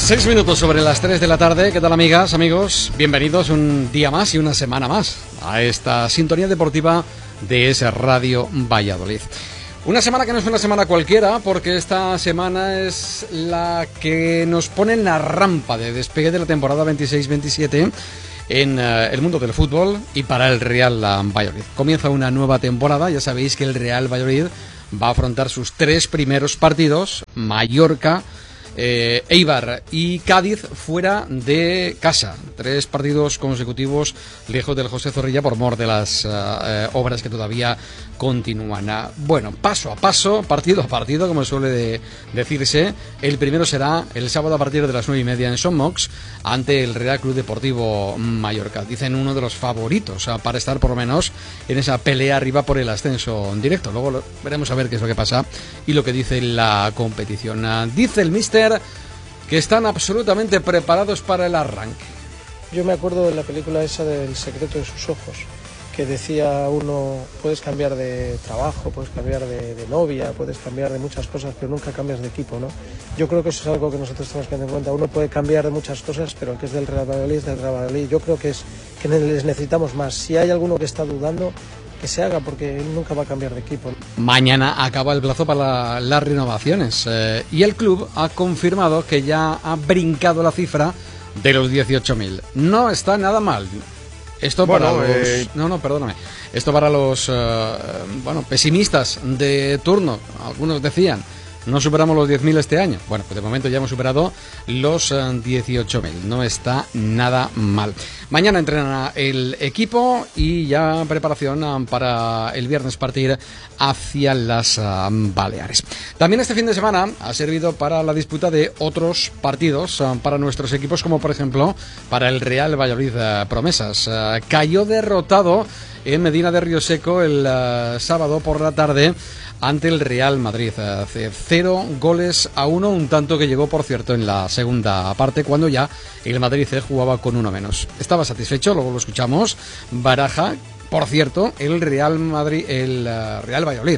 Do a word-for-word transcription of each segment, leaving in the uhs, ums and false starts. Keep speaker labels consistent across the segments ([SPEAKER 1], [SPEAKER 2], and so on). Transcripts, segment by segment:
[SPEAKER 1] Seis minutos sobre las tres de la tarde. ¿Qué tal, amigas, amigos? Bienvenidos un día más y una semana más a esta sintonía deportiva de Es Radio Valladolid. Una semana que no es una semana cualquiera, porque esta semana es la que nos pone en la rampa de despegue de la temporada veintiséis veintisiete en uh, el mundo del fútbol y para el Real Valladolid. Comienza una nueva temporada. Ya sabéis que el Real Valladolid va a afrontar sus tres primeros partidos: Mallorca, Eh, Eibar y Cádiz fuera de casa. Tres partidos consecutivos lejos del José Zorrilla por mor de las uh, eh, obras que todavía continúan. Uh, bueno, paso a paso, partido a partido, como suele de, decirse. El primero será el sábado a partir de las nueve y media en Son Mox ante el Real Club Deportivo Mallorca. Dicen uno de los favoritos uh, para estar por lo menos en esa pelea arriba por el ascenso en directo. Luego lo, veremos a ver qué es lo que pasa y lo que dice la competición. Uh, dice el míster que están absolutamente preparados para el arranque.
[SPEAKER 2] Yo me acuerdo de la película esa del secreto de sus ojos, que decía uno, puedes cambiar de trabajo, puedes cambiar de, de novia, puedes cambiar de muchas cosas, pero nunca cambias de equipo, ¿no? Yo creo que eso es algo que nosotros tenemos que tener en cuenta. Uno puede cambiar de muchas cosas, pero el que es del Real Valladolid es del Real Valladolid. Yo creo que, es, que les necesitamos más. Si hay alguno que está dudando, que se haga, porque él nunca va a cambiar de equipo.
[SPEAKER 1] Mañana acaba el plazo para la, las renovaciones eh, y el club ha confirmado que ya ha brincado la cifra de los dieciocho mil. No está nada mal. Esto para bueno, los... Eh... No, no, perdóname. Esto para los uh, bueno, pesimistas de turno. Algunos decían, no superamos los diez mil este año. Bueno, pues de momento ya hemos superado los uh, dieciocho mil. No está nada mal. Mañana entrena el equipo y ya preparación uh, para el viernes partir hacia las uh, Baleares. También este fin de semana ha servido para la disputa de otros partidos uh, para nuestros equipos, como por ejemplo para el Real Valladolid uh, Promesas. Uh, cayó derrotado en Medina de Rioseco el uh, sábado por la tarde ante el Real Madrid. Hace cero goles a uno, un tanto que llegó, por cierto, en la segunda parte, cuando ya el Madrid jugaba con uno menos. Estaba satisfecho, luego lo escuchamos. Baraja, por cierto, el Real Madrid, el uh, Real Valladolid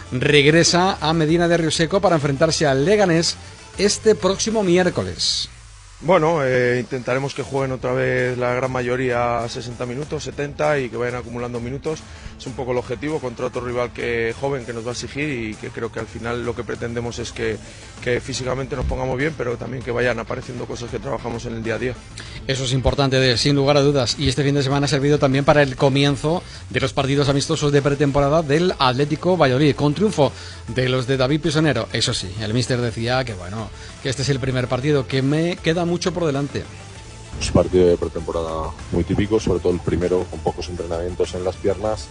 [SPEAKER 1] regresa a Medina de Rioseco para enfrentarse al Leganés este próximo miércoles.
[SPEAKER 3] Bueno, eh, intentaremos que jueguen otra vez la gran mayoría sesenta minutos, setenta y que vayan acumulando minutos. Es un poco el objetivo contra otro rival que joven que nos va a exigir y que creo que al final lo que pretendemos es que, que físicamente nos pongamos bien, pero también que vayan apareciendo cosas que trabajamos en el día a día.
[SPEAKER 1] Eso es importante, de, sin lugar a dudas. Y este fin de semana ha servido también para el comienzo de los partidos amistosos de pretemporada del Atlético Valladolid, con triunfo de los de David Pisonero. Eso sí, el míster decía que bueno, que este es el primer partido, que me queda mucho por delante.
[SPEAKER 4] Es un partido de pretemporada muy típico, sobre todo el primero, con pocos entrenamientos en las piernas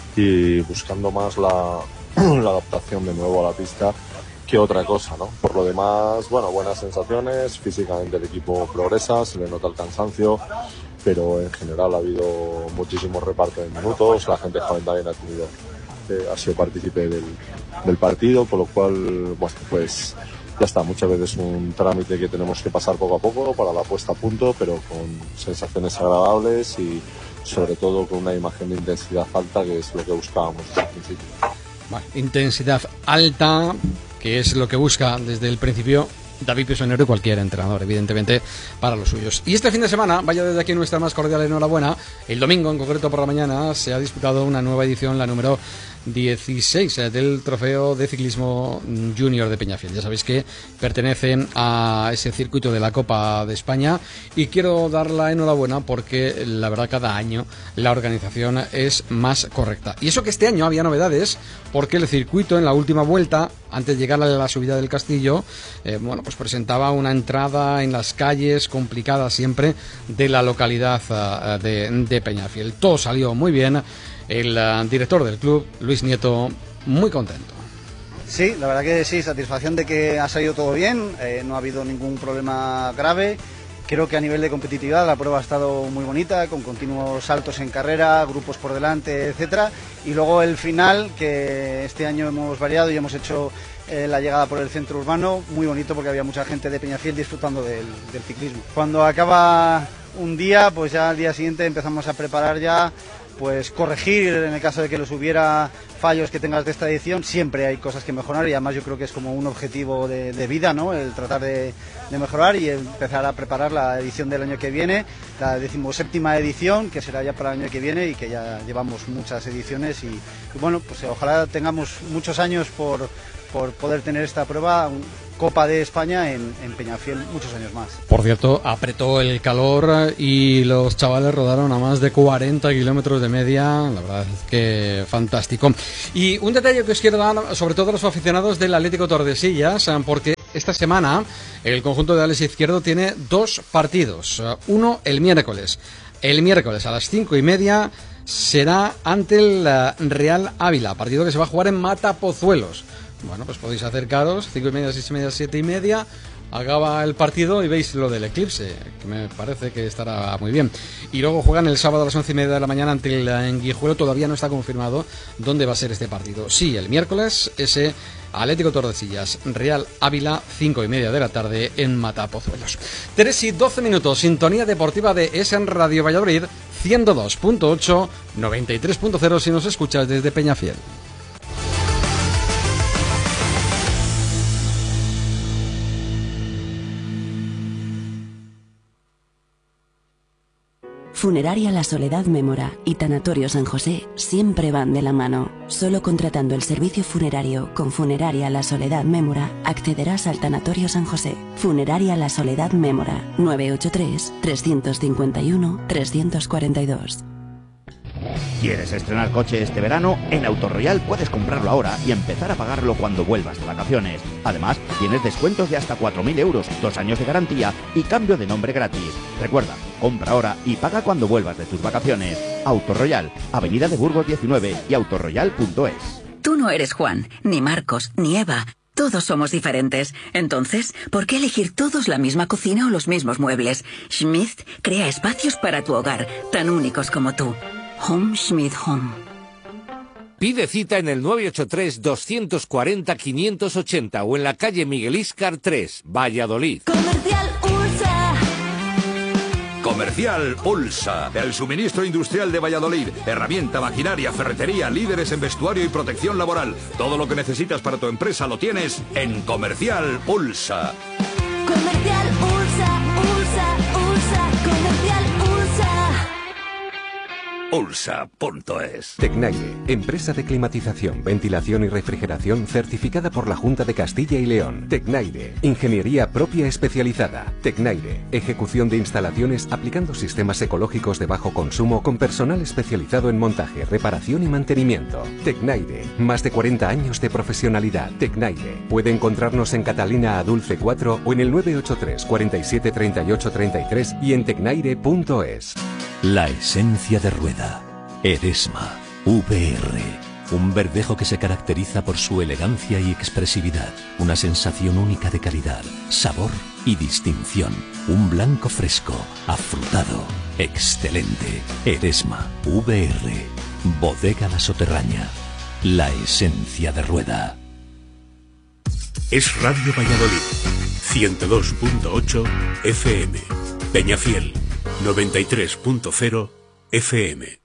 [SPEAKER 4] y buscando más la, la adaptación de nuevo a la pista que otra cosa, ¿no? Por lo demás, bueno, buenas sensaciones, físicamente el equipo progresa, se le nota el cansancio, pero en general ha habido muchísimo reparto de minutos, la gente joven también ha tenido, eh, ha sido partícipe del, del partido, con lo cual, bueno, pues ya está, muchas veces un trámite que tenemos que pasar poco a poco para la puesta a punto, pero con sensaciones agradables y sobre todo con una imagen de intensidad alta, que es lo que buscábamos desde el principio.
[SPEAKER 1] Bueno, intensidad alta, que es lo que busca desde el principio David Pisonero y cualquier entrenador, evidentemente, para los suyos. Y este fin de semana, vaya desde aquí nuestra más cordial enhorabuena, el domingo en concreto por la mañana se ha disputado una nueva edición, la número dieciséis del Trofeo de Ciclismo Junior de Peñafiel. Ya sabéis que pertenece a ese circuito de la Copa de España y quiero dar la enhorabuena porque la verdad cada año la organización es más correcta. Y eso que este año había novedades, porque el circuito en la última vuelta, antes de llegar a la subida del Castillo, eh, bueno, pues presentaba una entrada en las calles complicada siempre de la localidad uh, de, de Peñafiel. Todo salió muy bien. El uh, director del club, Luis Nieto, muy contento.
[SPEAKER 5] Sí, la verdad que sí, satisfacción de que ha salido todo bien, eh, no ha habido ningún problema grave. Creo que a nivel de competitividad la prueba ha estado muy bonita, con continuos saltos en carrera, grupos por delante, etcétera. Y luego el final, que este año hemos variado y hemos hecho eh, la llegada por el centro urbano, muy bonito porque había mucha gente de Peñafiel disfrutando del, del ciclismo. Cuando acaba un día, pues ya al día siguiente empezamos a preparar ya pues corregir en el caso de que los hubiera fallos que tengas de esta edición. Siempre hay cosas que mejorar y además yo creo que es como un objetivo de, de vida, ¿no? El tratar de, de mejorar y empezar a preparar la edición del año que viene, la decimoséptima edición, que será ya para el año que viene y que ya llevamos muchas ediciones y, y bueno, pues ojalá tengamos muchos años por, por poder tener esta prueba, Copa de España en, en Peñafiel, muchos años más.
[SPEAKER 1] Por cierto, apretó el calor y los chavales rodaron a más de cuarenta kilómetros de media, la verdad es que fantástico. Y un detalle que os quiero dar, sobre todo a los aficionados del Atlético Tordesillas, porque esta semana el conjunto de Alex Izquierdo tiene dos partidos, uno el miércoles. El miércoles a las cinco y media será ante el Real Ávila, partido que se va a jugar en Matapozuelos. Bueno, pues podéis acercaros, cinco y media, seis y media, siete y media, acaba el partido y veis lo del eclipse, que me parece que estará muy bien. Y luego juegan el sábado a las once y media de la mañana ante el Guijuelo, todavía no está confirmado dónde va a ser este partido. Sí, el miércoles, ese Atlético Tordesillas, Real Ávila, cinco y media de la tarde en Matapozuelos. tres y doce minutos, sintonía deportiva de S N Radio Valladolid, ciento dos punto ocho, noventa y tres punto cero si nos escuchas desde Peñafiel.
[SPEAKER 6] Funeraria La Soledad Mémora y Tanatorio San José siempre van de la mano. Solo contratando el servicio funerario con Funeraria La Soledad Mémora accederás al Tanatorio San José. Funeraria La Soledad Mémora, nueve ocho tres, tres cinco uno, tres cuatro dos.
[SPEAKER 7] ¿Quieres estrenar coche este verano? En Autoroyal puedes comprarlo ahora y empezar a pagarlo cuando vuelvas de vacaciones. Además, tienes descuentos de hasta cuatro mil euros, dos años de garantía y cambio de nombre gratis. Recuerda, compra ahora y paga cuando vuelvas de tus vacaciones. Autoroyal, Avenida de Burgos diecinueve y autoroyal punto es.
[SPEAKER 8] Tú no eres Juan, ni Marcos, ni Eva. Todos somos diferentes. Entonces, ¿por qué elegir todos la misma cocina o los mismos muebles? Schmidt crea espacios para tu hogar, tan únicos como tú. Home Schmidt Home.
[SPEAKER 9] Pide cita en el nueve ocho tres, dos cuatro cero, cinco ocho cero o en la calle Miguel Íscar tres, Valladolid.
[SPEAKER 10] Comercial Ulsa.
[SPEAKER 11] Comercial Ulsa, el suministro industrial de Valladolid. Herramienta, maquinaria, ferretería, líderes en vestuario y protección laboral. Todo lo que necesitas para tu empresa lo tienes en Comercial Ulsa.
[SPEAKER 10] Comercial Ulsa, Ulsa, Ulsa, Comercial Ulsa.
[SPEAKER 11] Ulsa punto es.
[SPEAKER 12] Tecnaire, empresa de climatización, ventilación y refrigeración certificada por la Junta de Castilla y León. Tecnaire, ingeniería propia especializada. Tecnaire, ejecución de instalaciones aplicando sistemas ecológicos de bajo consumo con personal especializado en montaje, reparación y mantenimiento. Tecnaire, más de cuarenta años de profesionalidad. Tecnaire, puede encontrarnos en Catalina Adulce cuatro o en el nueve ocho tres, cuarenta y siete, treinta y ocho, treinta y tres y en tecnaire punto es.
[SPEAKER 13] La esencia de rueda. Eresma V R. Un verdejo que se caracteriza por su elegancia y expresividad. Una sensación única de calidad, sabor y distinción. Un blanco fresco, afrutado, excelente. Eresma V R. Bodega La Soterraña. La esencia de rueda.
[SPEAKER 14] Es Radio Valladolid. ciento dos punto ocho F M. Peñafiel. noventa y tres punto cero F M.